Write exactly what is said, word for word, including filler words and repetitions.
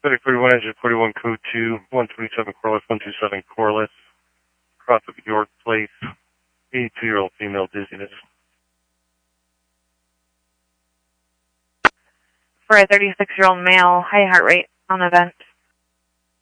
Medic forty-one, engine forty-one, code two, one twenty-seven Corliss, one two seven Corliss, cross of York Place, eighty-two-year-old female dizziness. For a thirty-six-year-old male, high heart rate on event.